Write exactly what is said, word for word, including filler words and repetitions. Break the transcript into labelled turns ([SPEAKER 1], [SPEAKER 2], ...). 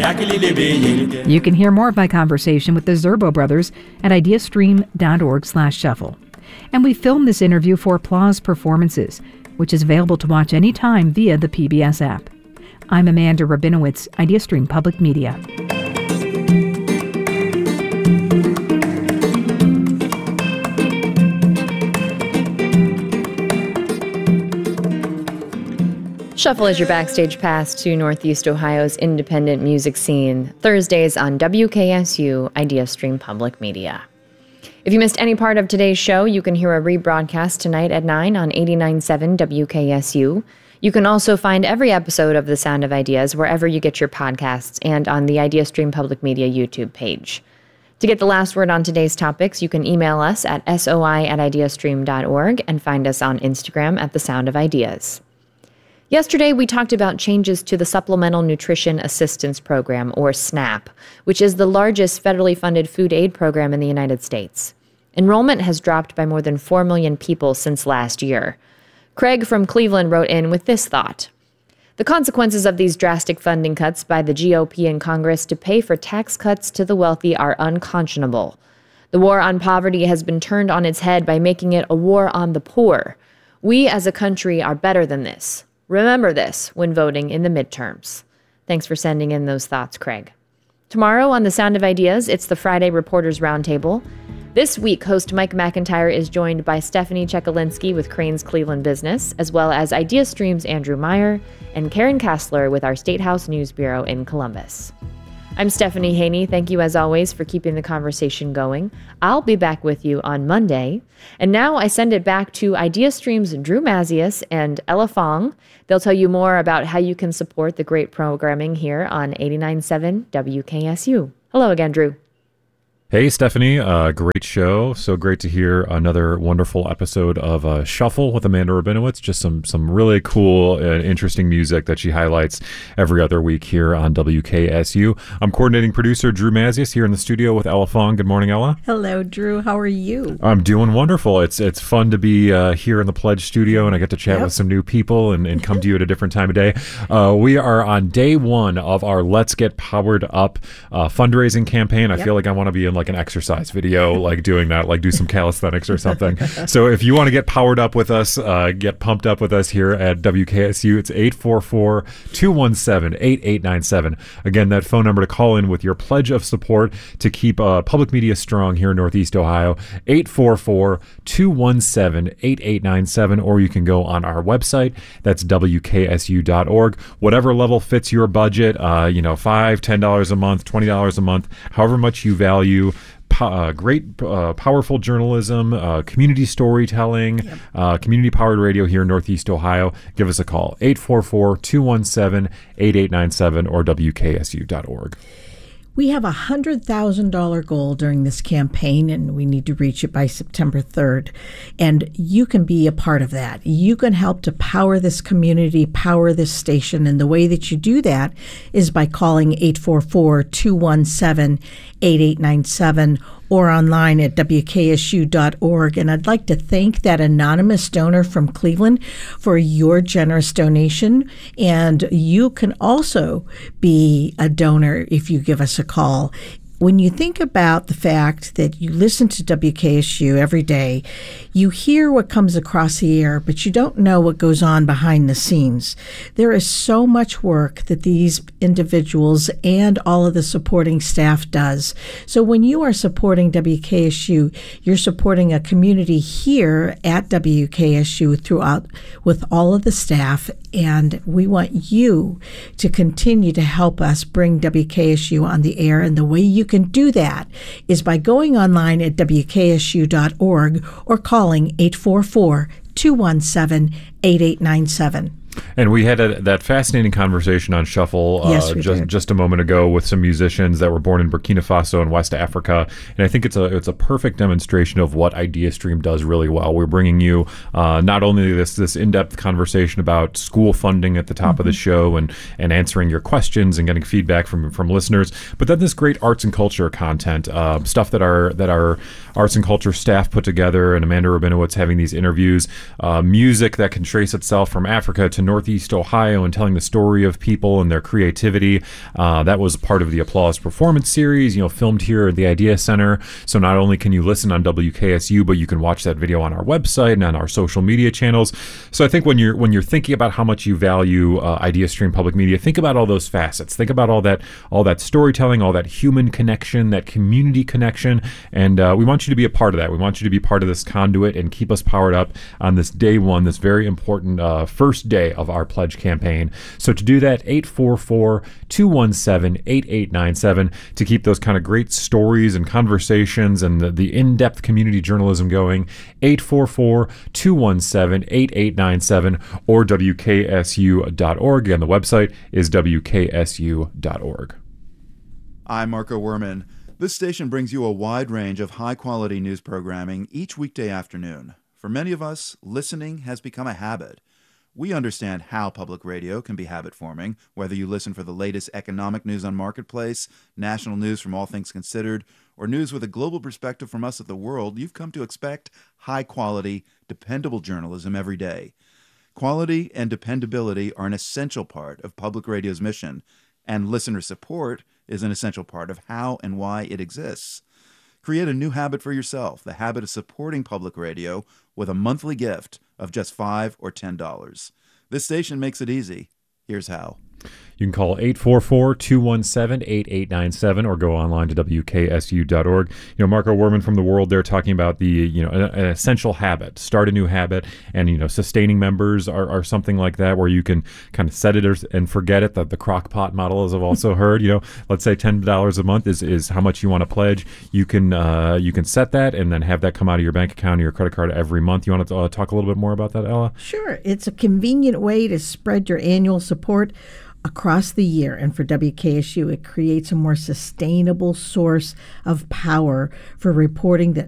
[SPEAKER 1] You can hear more of my conversation with the Zerbo brothers at ideastream.org slash shuffle. And we filmed this interview for Applause Performances, which is available to watch anytime via the P B S app. I'm Amanda Rabinowitz, IdeaStream Public Media.
[SPEAKER 2] Shuffle is your backstage pass to Northeast Ohio's independent music scene, Thursdays on W K S U IdeaStream Public Media. If you missed any part of today's show, you can hear a rebroadcast tonight at nine on eighty-nine point seven W K S U. You can also find every episode of The Sound of Ideas wherever you get your podcasts and on the IdeaStream Public Media YouTube page. To get the last word on today's topics, you can email us at soi at ideastream dot org and find us on Instagram at The Sound of Ideas. Yesterday, we talked about changes to the Supplemental Nutrition Assistance Program, or SNAP, which is the largest federally funded food aid program in the United States. Enrollment has dropped by more than four million people since last year. Craig from Cleveland wrote in with this thought. The consequences of these drastic funding cuts by the G O P in Congress to pay for tax cuts to the wealthy are unconscionable. The war on poverty has been turned on its head by making it a war on the poor. We as a country are better than this. Remember this when voting in the midterms. Thanks for sending in those thoughts, Craig. Tomorrow on The Sound of Ideas, it's the Friday Reporters Roundtable. This week, host Mike McIntyre is joined by Stephanie Chekalinsky with Crane's Cleveland Business, as well as IdeaStream's Andrew Meyer and Karen Kassler with our State House News Bureau in Columbus. I'm Stephanie Haney. Thank you, as always, for keeping the conversation going. I'll be back with you on Monday. And now I send it back to IdeaStream's Drew Mazias and Ella Fong. They'll tell you more about how you can support the great programming here on eighty-nine point seven W K S U. Hello again, Drew.
[SPEAKER 3] Hey, Stephanie. Uh, great show. So great to hear another wonderful episode of uh, Shuffle with Amanda Rabinowitz. Just some some really cool and interesting music that she highlights every other week here on W K S U. I'm coordinating producer Drew Mazias here in the studio with Ella Fong. Good morning, Ella.
[SPEAKER 4] Hello, Drew. How are you?
[SPEAKER 3] I'm doing wonderful. It's it's fun to be uh, here in the Pledge studio, and I get to chat yep. with some new people and, and come to you at a different time of day. Uh, we are on day one of our Let's Get Powered Up uh, fundraising campaign. I yep. feel like I want to be in like an exercise video, like doing that, like do some calisthenics or something. So if you want to get powered up with us, uh, get pumped up with us here at W K S U, it's eight four four, two one seven, eight eight nine seven. Again, that phone number to call in with your pledge of support to keep uh, public media strong here in Northeast Ohio, eight four four, two one seven, eight eight nine seven, or you can go on our website. That's W K S U dot org. Whatever level fits your budget, uh, you know, five dollars, ten dollars a month, twenty dollars a month, however much you value. Uh, great, uh, powerful journalism, uh, community storytelling, yep. uh, community-powered radio here in Northeast Ohio. Give us a call, eight four four, two one seven, eight eight nine seven or W K S U dot org.
[SPEAKER 4] We have a one hundred thousand dollars goal during this campaign, and we need to reach it by September third. And you can be a part of that. You can help to power this community, power this station. And the way that you do that is by calling eight four four, two one seven, eight eight nine seven or online at W K S U dot org. And I'd like to thank that anonymous donor from Cleveland for your generous donation. And you can also be a donor if you give us a call. When you think about the fact that you listen to W K S U every day, you hear what comes across the air, but you don't know what goes on behind the scenes. There is so much work that these individuals and all of the supporting staff does. So when you are supporting W K S U, you're supporting a community here at W K S U throughout with all of the staff, and we want you to continue to help us bring W K S U on the air. And the way you can do that is by going online at W K S U dot org or calling eight four four, two one seven, eight eight nine seven.
[SPEAKER 3] And we had a, that fascinating conversation on Shuffle uh,
[SPEAKER 4] yes,
[SPEAKER 3] just, just a moment ago with some musicians that were born in Burkina Faso and West Africa. And I think it's a it's a perfect demonstration of what IdeaStream does really well. We're bringing you uh, not only this this in-depth conversation about school funding at the top mm-hmm. of the show and, and answering your questions and getting feedback from from listeners, but then this great arts and culture content, uh, stuff that our that our arts and culture staff put together, and Amanda Rabinowitz having these interviews, uh, music that can trace itself from Africa to Northeast Ohio and telling the story of people and their creativity. Uh, that was part of the Applause Performance Series, you know, filmed here at the Idea Center. So not only can you listen on W K S U, but you can watch that video on our website and on our social media channels. So I think when you're when you're thinking about how much you value uh, IdeaStream Public Media, think about all those facets. Think about all that all that storytelling, all that human connection, that community connection, and uh, we want you to be a part of that. We want you to be part of this conduit and keep us powered up on this day one, this very important uh, first day of our pledge campaign. So to do that, eight four four, two one seven, eight eight nine seven to keep those kind of great stories and conversations and the, the in-depth community journalism going, eight four four, two one seven, eight eight nine seven or W K S U dot org. Again, the website is W K S U dot org.
[SPEAKER 5] I'm Marco Werman. This station brings you a wide range of high-quality news programming each weekday afternoon. For many of us, listening has become a habit. We understand how public radio can be habit-forming, whether you listen for the latest economic news on Marketplace, national news from All Things Considered, or news with a global perspective from us at the world. You've come to expect high-quality, dependable journalism every day. Quality and dependability are an essential part of public radio's mission, and listener support is an essential part of how and why it exists. Create a new habit for yourself, the habit of supporting public radio with a monthly gift of just five dollars or ten dollars. This station makes it easy. Here's how.
[SPEAKER 3] You can call eight four four, two one seven, eight eight nine seven or go online to W K S U dot org. You know, Marco Werman from The World there talking about the, you know, an, an essential habit, start a new habit, and, you know, sustaining members are, are something like that where you can kind of set it and forget it. The, the crock pot model, as I've also heard, you know, let's say ten dollars a month is, is how much you want to pledge. You can uh, you can set that and then have that come out of your bank account or your credit card every month. You want to uh, talk a little bit more about that, Ella?
[SPEAKER 4] Sure. It's a convenient way to spread your annual support across the year. And for W K S U, it creates a more sustainable source of power for reporting that